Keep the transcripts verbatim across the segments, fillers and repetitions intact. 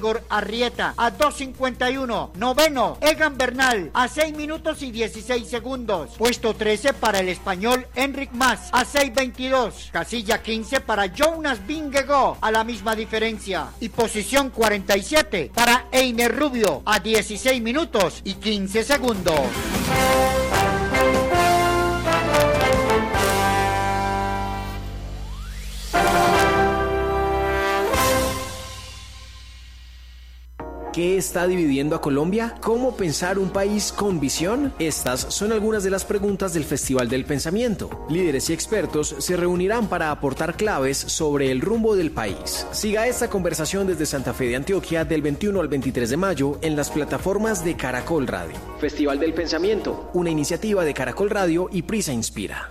Igor Arrieta a dos cincuenta y uno. Noveno, Egan Bernal a seis minutos y dieciséis segundos. Puesto trece para el español Enric Mas a seis veintidós. Casilla quince para Jonas Vingegaard a la misma diferencia. Y posición cuarenta y siete para Einer Rubio a dieciséis minutos y quince segundos. ¿Qué está dividiendo a Colombia? ¿Cómo pensar un país con visión? Estas son algunas de las preguntas del Festival del Pensamiento. Líderes y expertos se reunirán para aportar claves sobre el rumbo del país. Siga esta conversación desde Santa Fe de Antioquia del veintiuno al veintitrés de mayo en las plataformas de Caracol Radio. Festival del Pensamiento, una iniciativa de Caracol Radio y Prisa Inspira.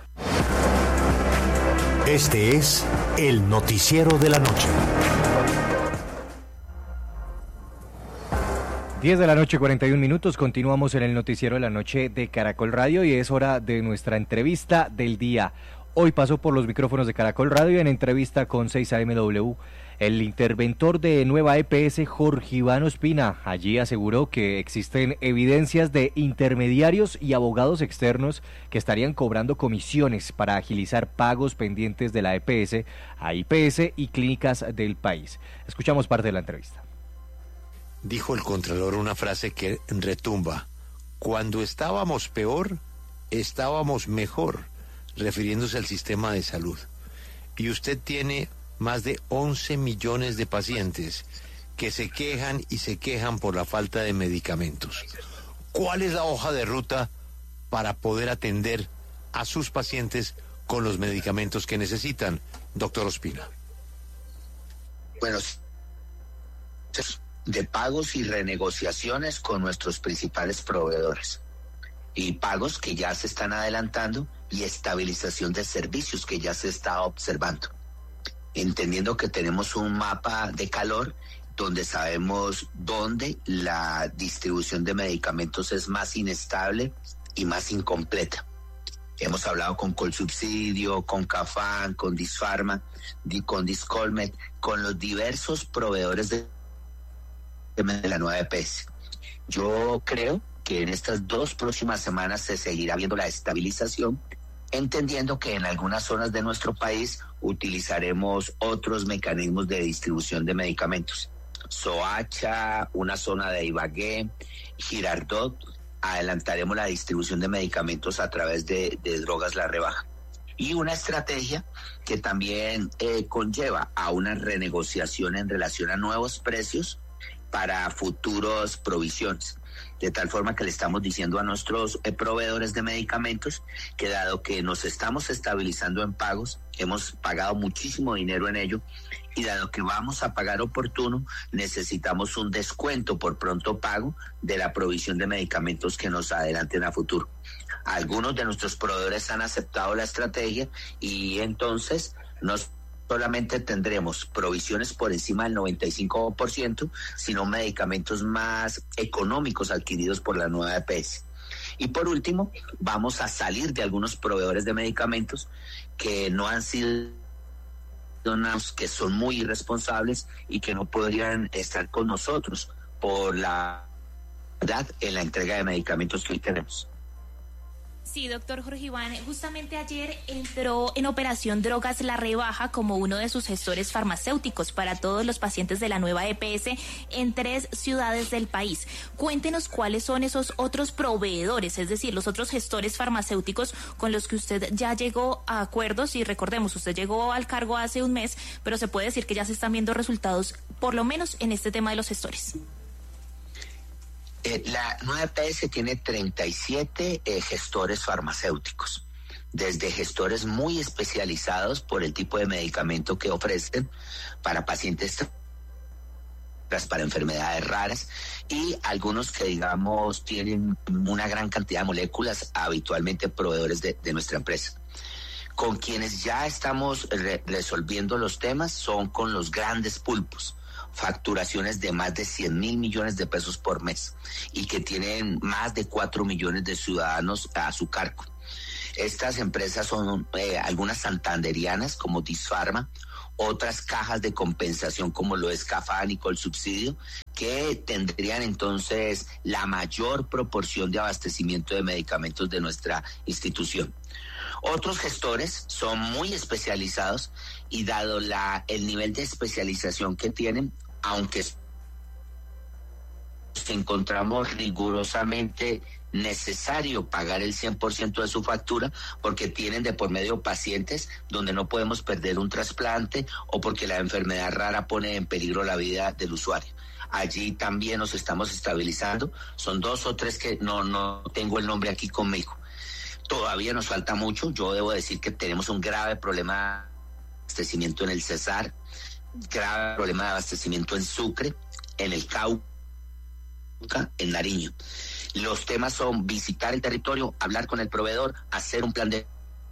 Este es el Noticiero de la Noche. diez de la noche, cuarenta y un minutos, continuamos en el Noticiero de la Noche de Caracol Radio y es hora de nuestra entrevista del día. Hoy pasó por los micrófonos de Caracol Radio en entrevista con seis A M W el interventor de Nueva E P S, Jorge Iván Ospina. Allí aseguró que existen evidencias de intermediarios y abogados externos que estarían cobrando comisiones para agilizar pagos pendientes de la E P S a I P S y clínicas del país. Escuchamos parte de la entrevista. Dijo el Contralor una frase que retumba: cuando estábamos peor, estábamos mejor, refiriéndose al sistema de salud. Y usted tiene más de once millones de pacientes que se quejan y se quejan por la falta de medicamentos. ¿Cuál es la hoja de ruta para poder atender a sus pacientes con los medicamentos que necesitan, doctor Ospina? Bueno, de pagos y renegociaciones con nuestros principales proveedores, y pagos que ya se están adelantando y estabilización de servicios que ya se está observando, entendiendo que tenemos un mapa de calor donde sabemos dónde la distribución de medicamentos es más inestable y más incompleta. Hemos hablado con Colsubsidio, con Cafam, con Disfarma, con Discolmed, con los diversos proveedores de de la nueva E P S. Yo creo que en estas dos próximas semanas se seguirá viendo la estabilización, entendiendo que en algunas zonas de nuestro país utilizaremos otros mecanismos de distribución de medicamentos. Soacha, una zona de Ibagué, Girardot, adelantaremos la distribución de medicamentos a través de, de Drogas La Rebaja. Y una estrategia que también eh, conlleva a una renegociación en relación a nuevos precios para futuros provisiones, de tal forma que le estamos diciendo a nuestros eh, proveedores de medicamentos que dado que nos estamos estabilizando en pagos, hemos pagado muchísimo dinero en ello, y dado que vamos a pagar oportuno, necesitamos un descuento por pronto pago de la provisión de medicamentos que nos adelanten a futuro. Algunos de nuestros proveedores han aceptado la estrategia y entonces nos solamente tendremos provisiones por encima del noventa y cinco por ciento, sino medicamentos más económicos adquiridos por la nueva E P S. Y por último, vamos a salir de algunos proveedores de medicamentos que no han sido, que son muy irresponsables y que no podrían estar con nosotros por la edad en la entrega de medicamentos que hoy tenemos. Sí, doctor Jorge Iván, justamente ayer entró en operación Drogas La Rebaja como uno de sus gestores farmacéuticos para todos los pacientes de la nueva E P S en tres ciudades del país. Cuéntenos cuáles son esos otros proveedores, es decir, los otros gestores farmacéuticos con los que usted ya llegó a acuerdos, y recordemos, usted llegó al cargo hace un mes, pero se puede decir que ya se están viendo resultados, por lo menos en este tema de los gestores. Eh, la nueva E P S tiene treinta y siete eh, gestores farmacéuticos, desde gestores muy especializados por el tipo de medicamento que ofrecen para pacientes para enfermedades raras, y algunos que, digamos, tienen una gran cantidad de moléculas, habitualmente proveedores de, de nuestra empresa. Con quienes ya estamos re- resolviendo los temas son con los grandes pulpos, facturaciones de más de cien mil millones de pesos por mes y que tienen más de cuatro millones de ciudadanos a su cargo. Estas empresas son eh, algunas santanderianas como Disfarma, otras cajas de compensación como lo es Cafam y Colsubsidio, que tendrían entonces la mayor proporción de abastecimiento de medicamentos de nuestra institución. Otros gestores son muy especializados y dado la, el nivel de especialización que tienen, aunque encontramos rigurosamente necesario pagar el cien por ciento de su factura porque tienen de por medio pacientes donde no podemos perder un trasplante o porque la enfermedad rara pone en peligro la vida del usuario. Allí también nos estamos estabilizando. Son dos o tres que no, no tengo el nombre aquí conmigo. Todavía nos falta mucho. Yo debo decir que tenemos un grave problema de abastecimiento en el Cesar, grave problema de abastecimiento en Sucre, en el Cauca, en Nariño. Los temas son visitar el territorio, hablar con el proveedor, hacer un plan de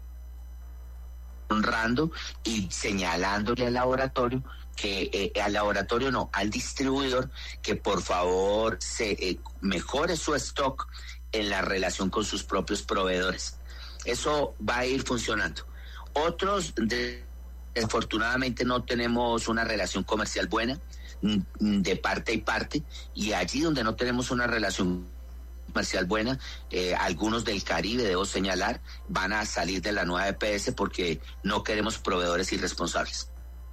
honrando y señalándole al laboratorio que eh, al laboratorio no, al distribuidor que por favor se eh, mejore su stock en la relación con sus propios proveedores. Eso va a ir funcionando. Otros, desafortunadamente, no tenemos una relación comercial buena de parte y parte, y allí donde no tenemos una relación comercial buena, eh, algunos del Caribe, debo señalar, van a salir de la nueva E P S porque no queremos proveedores irresponsables.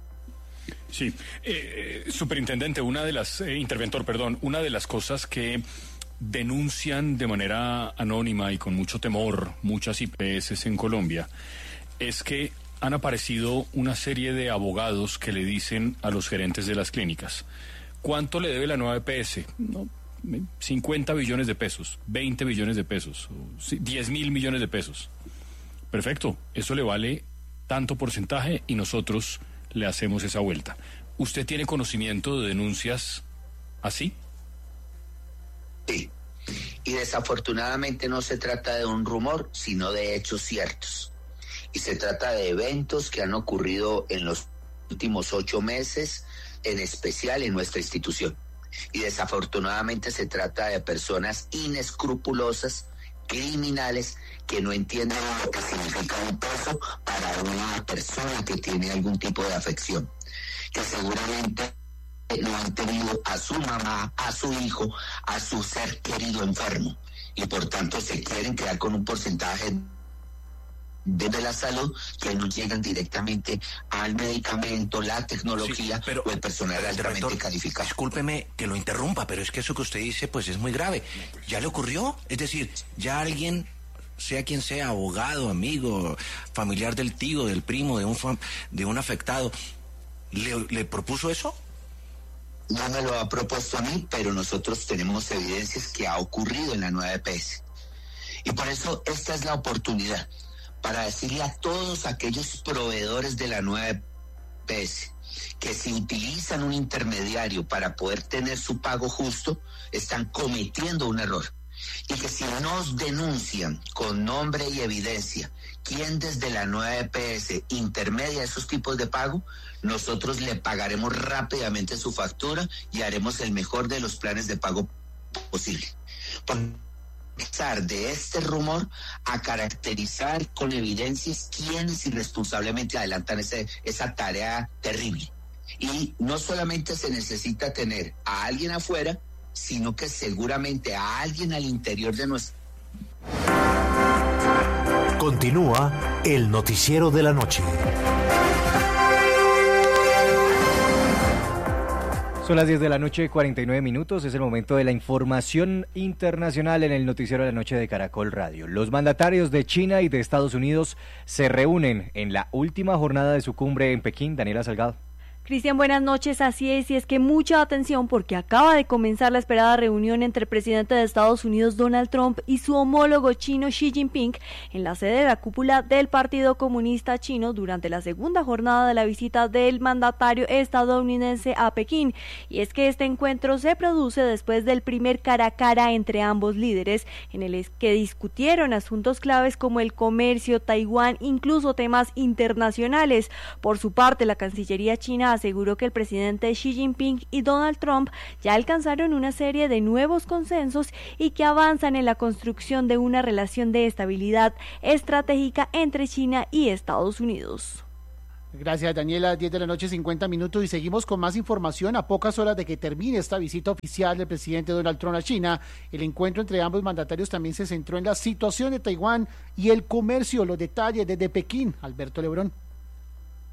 Sí, eh, superintendente, una de las, eh, interventor, perdón, una de las cosas que denuncian de manera anónima y con mucho temor muchas I P S en Colombia es que han aparecido una serie de abogados que le dicen a los gerentes de las clínicas: ¿cuánto le debe la nueva E P S? No, cincuenta billones de pesos, veinte billones de pesos, diez mil millones de pesos. Perfecto, eso le vale tanto porcentaje y nosotros le hacemos esa vuelta. ¿Usted tiene conocimiento de denuncias así? Sí, y desafortunadamente no se trata de un rumor, sino de hechos ciertos. Y se trata de eventos que han ocurrido en los últimos ocho meses, en especial en nuestra institución. Y desafortunadamente se trata de personas inescrupulosas, criminales, que no entienden lo que significa un peso para una persona que tiene algún tipo de afección, que seguramente no han tenido a su mamá, a su hijo, a su ser querido enfermo, y por tanto se quieren quedar con un porcentaje de la salud que no llegan directamente al medicamento, la tecnología, sí, pero, o el personal altamente rector, calificado. Discúlpeme que lo interrumpa, pero es que eso que usted dice pues es muy grave. ¿Ya le ocurrió? Es decir, ya alguien, sea quien sea, abogado, amigo, familiar del tío, del primo, de un fam- de un afectado, ¿le, le propuso eso? No me lo ha propuesto a mí, pero nosotros tenemos evidencias que ha ocurrido en la nueva E P S. Y por eso esta es la oportunidad para decirle a todos aquellos proveedores de la nueva E P S que si utilizan un intermediario para poder tener su pago justo, están cometiendo un error. Y que si nos denuncian con nombre y evidencia quién desde la nueva E P S intermedia esos tipos de pago, nosotros le pagaremos rápidamente su factura y haremos el mejor de los planes de pago posible. Por pasar de este rumor a caracterizar con evidencias quiénes irresponsablemente adelantan ese, esa tarea terrible. Y no solamente se necesita tener a alguien afuera, sino que seguramente a alguien al interior de nuestra... Continúa el noticiero de la noche. Son las diez de la noche, cuarenta y nueve minutos. Es el momento de la información internacional en el noticiero de la noche de Caracol Radio. Los mandatarios de China y de Estados Unidos se reúnen en la última jornada de su cumbre en Pekín. Daniela Salgado. Cristian, buenas noches. Así es, y es que mucha atención porque acaba de comenzar la esperada reunión entre el presidente de Estados Unidos, Donald Trump, y su homólogo chino, Xi Jinping, en la sede de la cúpula del Partido Comunista Chino durante la segunda jornada de la visita del mandatario estadounidense a Pekín. Y es que este encuentro se produce después del primer cara a cara entre ambos líderes, en el que discutieron asuntos claves como el comercio, Taiwán, incluso temas internacionales. Por su parte, la Cancillería china aseguró que el presidente Xi Jinping y Donald Trump ya alcanzaron una serie de nuevos consensos y que avanzan en la construcción de una relación de estabilidad estratégica entre China y Estados Unidos. Gracias, Daniela. diez de la noche, cincuenta minutos, y seguimos con más información. A pocas horas de que termine esta visita oficial del presidente Donald Trump a China, el encuentro entre ambos mandatarios también se centró en la situación de Taiwán y el comercio. Los detalles desde Pekín, Alberto Lebrón.